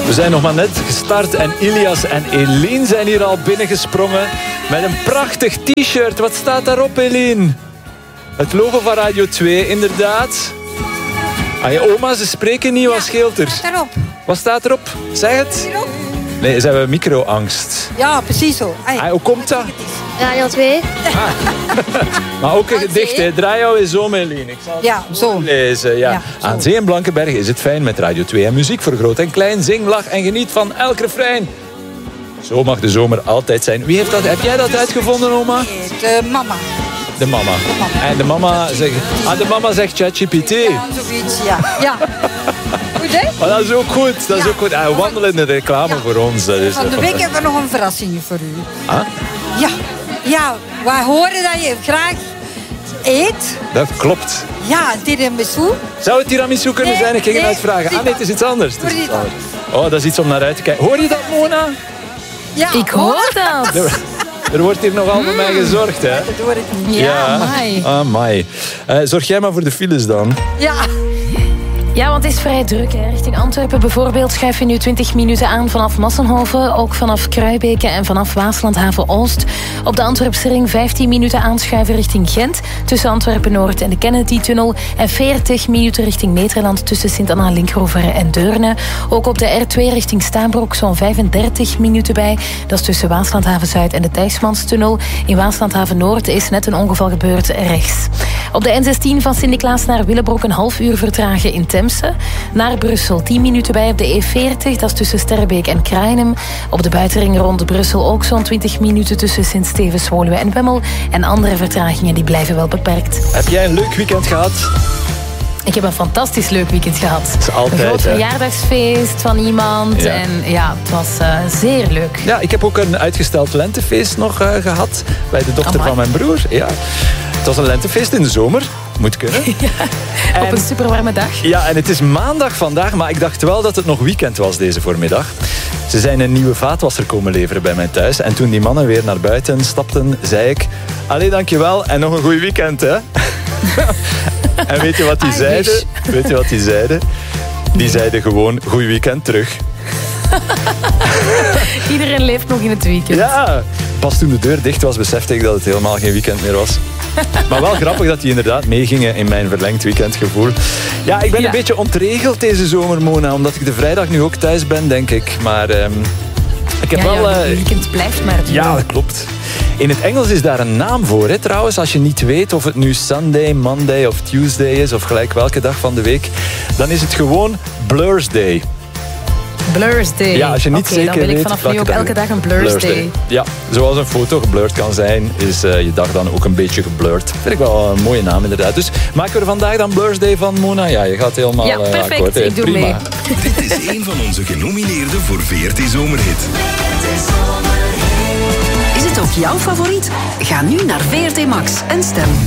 We zijn nog maar net gestart en Ilias en Eline zijn hier al binnengesprongen met een prachtig t-shirt. Wat staat daarop, Eline? Het logo van Radio 2, inderdaad. Ah, je oma, ze spreken niet, wat scheelt er? Wat staat erop? Wat staat erop? Zeg het. Nee, ze hebben micro-angst. Ja, precies zo. Hoe komt dat? Radio 2. Maar ook een gedicht, hè. Draai jou eens om, Eline. Ik zal het zo lezen. Ja. Ja, zo. Aan Zee en Blankenberg is het fijn met Radio 2 en muziek voor groot en klein. Zing, lach en geniet van elk refrein. Zo mag de zomer altijd zijn. Wie heeft dat? Heb jij dat uitgevonden, oma? De mama. De mama. En de mama zegt ChatGPT. Ja, zoiets, ja. Goed, hè? Maar dat is ook goed. Dat is ook goed. Wandelen in de reclame voor ons. Dat is Van de week hebben we nog een verrassing voor u. Ah? Ja, we horen dat je graag eet. Dat klopt. Ja, tiramisu. Zou het tiramisu kunnen zijn? Ik ging het uitvragen. Nee, het is iets anders. Oh, dat is iets om naar uit te kijken. Hoor je dat, Mona? Ja, Ik hoor dat. Er wordt hier nogal voor mij gezorgd, hè? Dat hoor ik niet. Ja, amai. Zorg jij maar voor de files dan. Ja, want het is vrij druk. Hè. Richting Antwerpen bijvoorbeeld schuif je nu 20 minuten aan vanaf Massenhoven. Ook vanaf Kruibeke en vanaf Waasland-Haven-Oost. Op de Antwerpse ring 15 minuten aanschuiven richting Gent. Tussen Antwerpen-Noord en de Kennedy-tunnel. En 40 minuten richting Nederland tussen Sint-Anna-Linkhoven en Deurne. Ook op de R2 richting Staanbroek zo'n 35 minuten bij. Dat is tussen Waaslandhaven-Zuid en de Thijsmanstunnel. In Waaslandhaven-Noord is net een ongeval gebeurd rechts. Op de N16 van Sint-Niklaas naar Willebroek een half uur vertragen in Temse. Naar Brussel 10 minuten bij op de E40. Dat is tussen Sterrebeek en Krainem. Op de buitenring rond Brussel ook zo'n 20 minuten tussen Sint-Stevens, Woluwe en Wemmel. En andere vertragingen die blijven wel beperkt. Heb jij een leuk weekend gehad? Ik heb een fantastisch leuk weekend gehad. Dat is altijd, een groot verjaardagsfeest van iemand. Ja. En ja, het was zeer leuk. Ja, ik heb ook een uitgesteld lentefeest nog gehad. Bij de dochter van mijn broer. Ja. Het was een lentefeest in de zomer. Moet kunnen. Op een superwarme dag. Ja, en het is maandag vandaag, maar ik dacht wel dat het nog weekend was deze voormiddag. Ze zijn een nieuwe vaatwasser komen leveren bij mij thuis. En toen die mannen weer naar buiten stapten, zei ik... Allee, dankjewel en nog een goed weekend, hè. En weet je wat die zeiden? Weet je wat die zeiden? Die zeiden gewoon, goed weekend terug. Iedereen leeft nog in het weekend. Ja, pas toen de deur dicht was, besefte ik dat het helemaal geen weekend meer was. Maar wel grappig dat die inderdaad meegingen in mijn verlengd weekendgevoel. Ja, ik ben een beetje ontregeld deze zomer, Mona, omdat ik de vrijdag nu ook thuis ben, denk ik. Maar ik heb wel... het weekend blijft maar duren. Ja, dat klopt. In het Engels is daar een naam voor, hè, trouwens. Als je niet weet of het nu Sunday, Monday of Tuesday is, of gelijk welke dag van de week, dan is het gewoon Blur's Day. Blur's Day. Ja, als je niet zeker dan wil ik weet vanaf nu ook elke dag een Blur's Day. Ja, zoals een foto geblurred kan zijn, is je dag dan ook een beetje geblurred. Vind ik wel een mooie naam, inderdaad. Dus maken we er vandaag dan Blur's Day van, Mona? Ja, je gaat helemaal perfect. akkoord. Ik doe prima. mee. Dit is een van onze genomineerden voor VRT Zomerhit. Is het ook jouw favoriet? Ga nu naar VRT Max en stem.